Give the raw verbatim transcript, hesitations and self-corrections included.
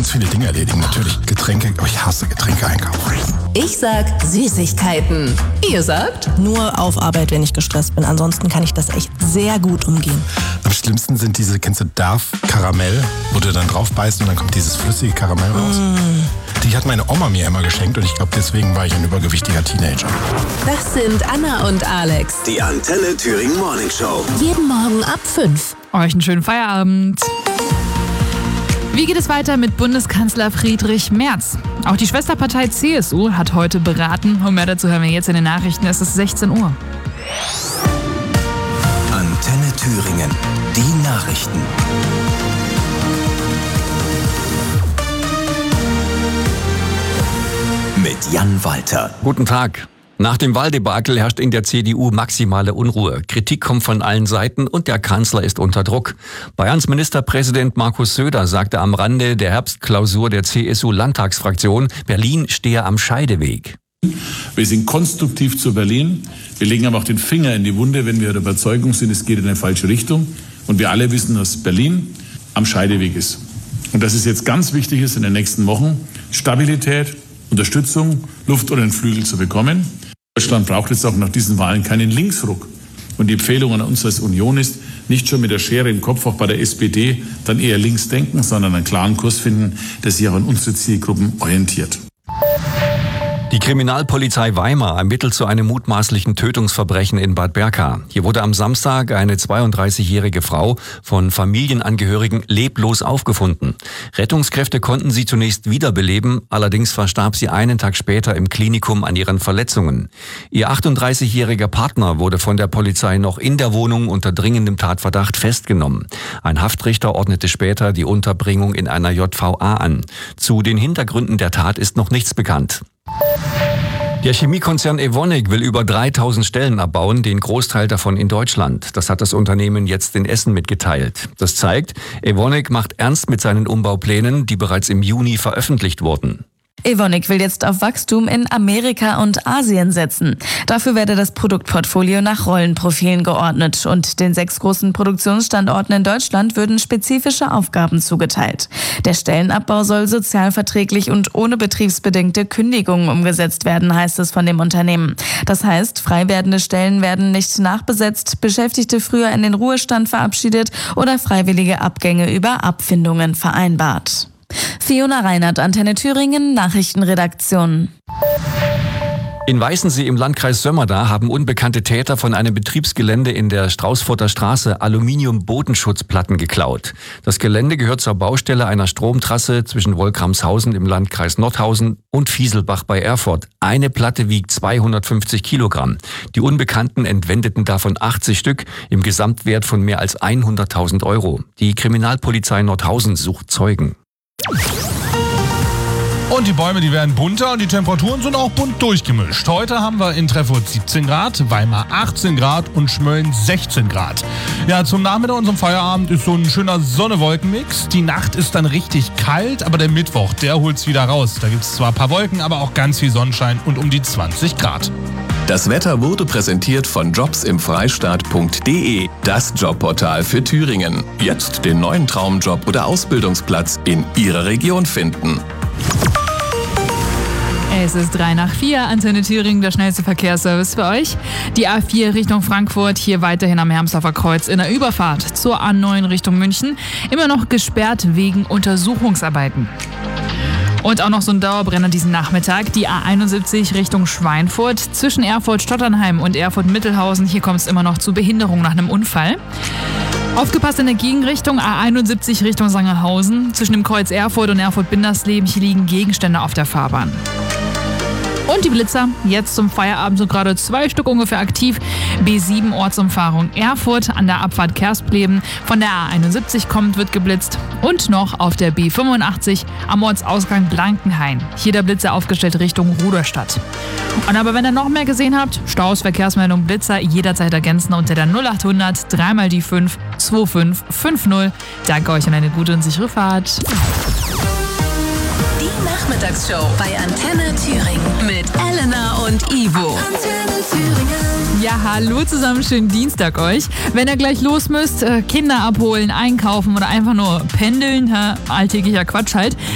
ganz viele Dinge erledigen. Natürlich Getränke, aber ich hasse Getränke einkaufen. Ich sag Süßigkeiten. Ihr sagt? Nur auf Arbeit, wenn ich gestresst bin. Ansonsten kann ich das echt sehr gut umgehen. Am schlimmsten sind diese, kennst du Darf Karamell, wo du dann drauf beißt und dann kommt dieses flüssige Karamell raus. Mm. Die hat meine Oma mir immer geschenkt und ich glaube, deswegen war ich ein übergewichtiger Teenager. Das sind Anna und Alex. Die Antenne Thüringen Morning Show. Jeden Morgen ab fünf. Euch einen schönen Feierabend. Wie geht es weiter mit Bundeskanzler Friedrich Merz? Auch die Schwesterpartei C S U hat heute beraten. Und mehr dazu hören wir jetzt in den Nachrichten. Es ist sechzehn Uhr. Antenne Thüringen. Die Nachrichten. Mit Jan Walter. Guten Tag. Nach dem Wahldebakel herrscht in der C D U maximale Unruhe. Kritik kommt von allen Seiten und der Kanzler ist unter Druck. Bayerns Ministerpräsident Markus Söder sagte am Rande der Herbstklausur der C S U-Landtagsfraktion, Berlin stehe am Scheideweg. Wir sind konstruktiv zu Berlin. Wir legen aber auch den Finger in die Wunde, wenn wir der Überzeugung sind, es geht in eine falsche Richtung. Und wir alle wissen, dass Berlin am Scheideweg ist. Und dass es jetzt ganz wichtig ist, in den nächsten Wochen Stabilität, Unterstützung, Luft oder einen Flügel zu bekommen. Deutschland braucht jetzt auch nach diesen Wahlen keinen Linksruck. Und die Empfehlung an uns als Union ist, nicht schon mit der Schere im Kopf auch bei der S P D dann eher links denken, sondern einen klaren Kurs finden, der sich auch an unsere Zielgruppen orientiert. Die Kriminalpolizei Weimar ermittelt zu einem mutmaßlichen Tötungsverbrechen in Bad Berka. Hier wurde am Samstag eine zweiunddreißigjährige Frau von Familienangehörigen leblos aufgefunden. Rettungskräfte konnten sie zunächst wiederbeleben, allerdings verstarb sie einen Tag später im Klinikum an ihren Verletzungen. Ihr achtunddreißigjähriger Partner wurde von der Polizei noch in der Wohnung unter dringendem Tatverdacht festgenommen. Ein Haftrichter ordnete später die Unterbringung in einer J V A an. Zu den Hintergründen der Tat ist noch nichts bekannt. Der Chemiekonzern Evonik will über dreitausend Stellen abbauen, den Großteil davon in Deutschland. Das hat das Unternehmen jetzt in Essen mitgeteilt. Das zeigt, Evonik macht ernst mit seinen Umbauplänen, die bereits im Juni veröffentlicht wurden. Evonik will jetzt auf Wachstum in Amerika und Asien setzen. Dafür werde das Produktportfolio nach Rollenprofilen geordnet und den sechs großen Produktionsstandorten in Deutschland würden spezifische Aufgaben zugeteilt. Der Stellenabbau soll sozialverträglich und ohne betriebsbedingte Kündigungen umgesetzt werden, heißt es von dem Unternehmen. Das heißt, frei werdende Stellen werden nicht nachbesetzt, Beschäftigte früher in den Ruhestand verabschiedet oder freiwillige Abgänge über Abfindungen vereinbart. Fiona Reinhardt, Antenne Thüringen, Nachrichtenredaktion. In Weißensee im Landkreis Sömmerda haben unbekannte Täter von einem Betriebsgelände in der Straußfurter Straße Aluminium-Bodenschutzplatten geklaut. Das Gelände gehört zur Baustelle einer Stromtrasse zwischen Wolkramshausen im Landkreis Nordhausen und Fieselbach bei Erfurt. Eine Platte wiegt zweihundertfünfzig Kilogramm. Die Unbekannten entwendeten davon achtzig Stück im Gesamtwert von mehr als hunderttausend Euro. Die Kriminalpolizei Nordhausen sucht Zeugen. Und die Bäume, die werden bunter und die Temperaturen sind auch bunt durchgemischt. Heute haben wir in Treffurt siebzehn Grad, Weimar achtzehn Grad und Schmölln sechzehn Grad. Ja, zum Nachmittag und zum Feierabend ist so ein schöner Sonne-Wolken-Mix. Die Nacht ist dann richtig kalt, aber der Mittwoch, der holt's wieder raus. Da gibt's zwar ein paar Wolken, aber auch ganz viel Sonnenschein und um die zwanzig Grad. Das Wetter wurde präsentiert von jobsimfreistaat punkt de, das Jobportal für Thüringen. Jetzt den neuen Traumjob oder Ausbildungsplatz in Ihrer Region finden. Es ist drei nach vier, Antenne Thüringen, der schnellste Verkehrsservice für euch. Die A vier Richtung Frankfurt, hier weiterhin am Hermsdorfer Kreuz in der Überfahrt zur A neun Richtung München. Immer noch gesperrt wegen Untersuchungsarbeiten. Und auch noch so ein Dauerbrenner diesen Nachmittag, die A einundsiebzig Richtung Schweinfurt. Zwischen Erfurt-Stotternheim und Erfurt-Mittelhausen, hier kommt es immer noch zu Behinderung nach einem Unfall. Aufgepasst in der Gegenrichtung, A einundsiebzig Richtung Sangerhausen. Zwischen dem Kreuz Erfurt und Erfurt-Bindersleben, hier liegen Gegenstände auf der Fahrbahn. Und die Blitzer, jetzt zum Feierabend so gerade zwei Stück ungefähr aktiv. B sieben Ortsumfahrung Erfurt an der Abfahrt Kerspleben. Von der A einundsiebzig kommt, wird geblitzt. Und noch auf der B fünfundachtzig am Ortsausgang Blankenhain. Hier der Blitzer aufgestellt Richtung Ruderstadt. Und aber wenn ihr noch mehr gesehen habt, Staus, Verkehrsmeldung, Blitzer jederzeit ergänzen unter der null achthundert drei mal die fünf zwei fünf fünf null. Danke euch und eine gute und sichere Fahrt. Nachmittagsshow bei Antenne Thüringen mit Elena und Ivo. Antenne Thüringen. Ja, hallo zusammen, schönen Dienstag euch. Wenn ihr gleich los müsst, Kinder abholen, einkaufen oder einfach nur pendeln, alltäglicher Quatsch halt,